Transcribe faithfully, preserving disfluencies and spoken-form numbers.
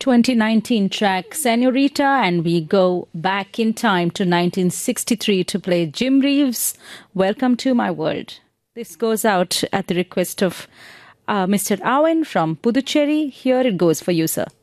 twenty nineteen track Senorita, and we go back in time to nineteen sixty-three to play Jim Reeves' Welcome to My World. This goes out at the request of uh, Mister Owen from Puducherry. Here it goes for you, sir.